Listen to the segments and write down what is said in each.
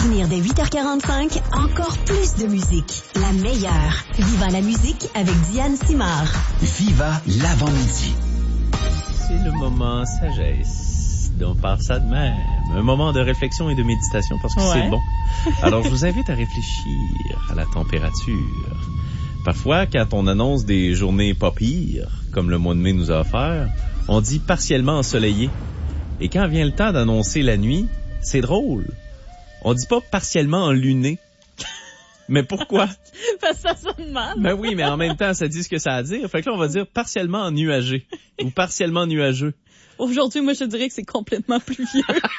venir dès 8h45, encore plus de musique. La meilleure. Viva la musique avec Diane Simard. Viva l'avant-midi. C'est le moment sagesse dont parle ça de même. Un moment de réflexion et de méditation parce que c'est bon. Alors, je vous invite à réfléchir à la température. Parfois, quand on annonce des journées pas pires, comme le mois de mai nous a offert, on dit partiellement ensoleillé. Et quand vient le temps d'annoncer la nuit, c'est drôle. On dit pas partiellement enluné. Mais pourquoi? Parce que ça sonne mal. Ben oui, mais en même temps, ça dit ce que ça a à dire. Fait que là, on va dire partiellement ennuagé ou partiellement nuageux. Aujourd'hui, moi, je dirais que c'est complètement pluvieux.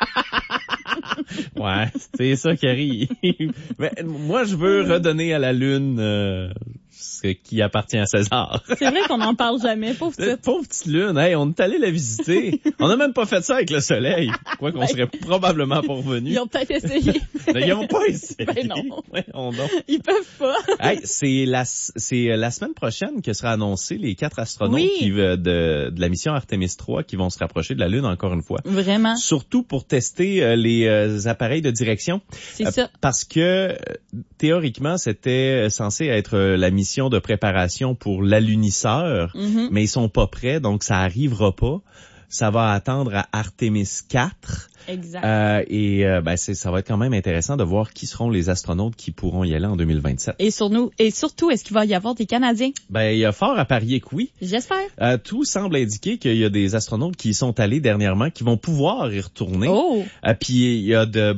Ouais, c'est ça qui arrive. Mais moi, je veux redonner à la Lune ce qui appartient à César. C'est vrai qu'on n'en parle jamais, pauvre petite. Pauvre petite Lune, hey, on est allé la visiter. On n'a même pas fait ça avec le Soleil. Quoi qu'on serait probablement pas revenus. Ils ont peut-être essayé. Ils n'ont pas essayé. Ben non. Ouais, Ils peuvent pas. Hey, c'est la semaine prochaine que sera annoncé les 4 astronautes de la mission Artemis 3 qui vont se rapprocher de la Lune encore une fois. Vraiment. Surtout pour tester les appareils de direction. C'est ça. Parce que théoriquement, c'était censé être la mission de préparation pour l'alunisseur, mais ils sont pas prêts, donc ça arrivera pas. Ça va attendre à Artemis 4. Exact. Ça va être quand même intéressant de voir qui seront les astronautes qui pourront y aller en 2027. Et surtout, est-ce qu'il va y avoir des Canadiens? Ben, il y a fort à parier que oui. J'espère. Tout semble indiquer qu'il y a des astronautes qui y sont allés dernièrement, qui vont pouvoir y retourner. Oh! Puis il y a de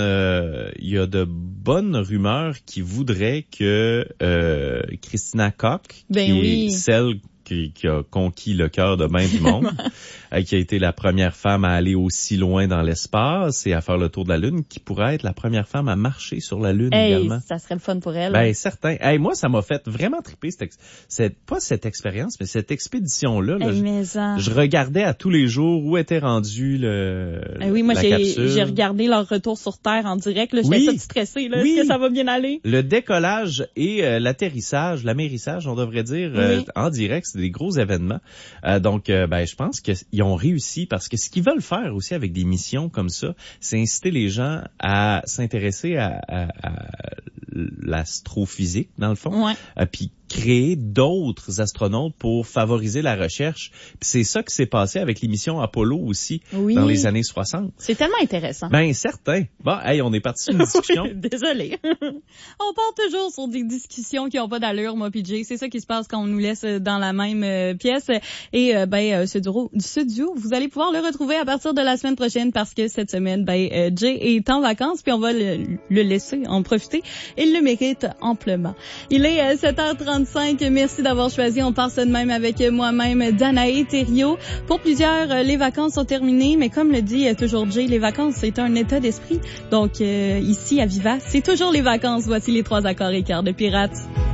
bonnes rumeurs qui voudraient que Christina Koch, qui est celle qui a conquis le cœur de bien du monde, qui a été la première femme à aller aussi loin dans l'espace et à faire le tour de la Lune, qui pourrait être la première femme à marcher sur la Lune également. Ça serait le fun pour elle. Ben, certain. Hey, moi, ça m'a fait vraiment triper pas cette expérience, mais cette expédition-là. Je regardais à tous les jours où était rendue la capsule. J'ai regardé leur retour sur Terre en direct. Là, j'étais toute stressée. Là. Est-ce que ça va bien aller? Le décollage et l'atterrissage, l'amérissage, on devrait dire, en direct, c'est des gros événements. Donc, je pense qu'ils ont réussi parce que ce qu'ils veulent faire aussi avec des missions comme ça, c'est inciter les gens à s'intéresser à l'astrophysique, dans le fond. Ouais. Puis créer d'autres astronautes pour favoriser la recherche. Puis c'est ça qui s'est passé avec les missions Apollo aussi dans les années 60. C'est tellement intéressant. Ben, certain. Bon, hey, on est parti sur une discussion. Désolée. On part toujours sur des discussions qui n'ont pas d'allure, moi puis Jay. C'est ça qui se passe quand on nous laisse dans la même pièce. Et ce duo, vous allez pouvoir le retrouver à partir de la semaine prochaine parce que cette semaine, Jay est en vacances puis on va le laisser en profiter. Il le mérite amplement. Il est 7h35. Merci d'avoir choisi. On part ça de même avec moi-même, Danae Thériault. Pour plusieurs, les vacances sont terminées, mais comme le dit toujours Jay, les vacances, c'est un état d'esprit. Donc, ici, à Viva, c'est toujours les vacances. Voici les 3 accords et quarts de Pirates.